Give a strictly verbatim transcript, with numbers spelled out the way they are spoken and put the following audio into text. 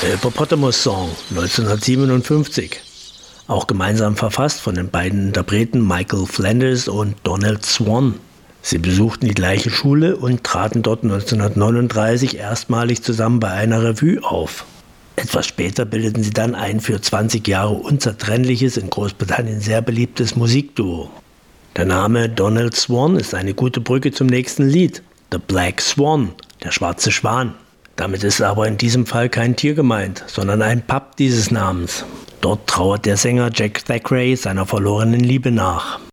Der Hippopotamus Song neunzehnhundertsiebenundfünfzig, auch gemeinsam verfasst von den beiden Interpreten Michael Flanders und Donald Swann. Sie besuchten die gleiche Schule und traten dort neunzehnhundertneununddreißig erstmalig zusammen bei einer Revue auf. Etwas später bildeten sie dann ein für zwanzig Jahre unzertrennliches, in Großbritannien sehr beliebtes Musikduo. Der Name Donald Swann ist eine gute Brücke zum nächsten Lied, The Black Swan, der schwarze Schwan. Damit ist aber in diesem Fall kein Tier gemeint, sondern ein Pub dieses Namens. Dort trauert der Sänger Jack Thackeray seiner verlorenen Liebe nach.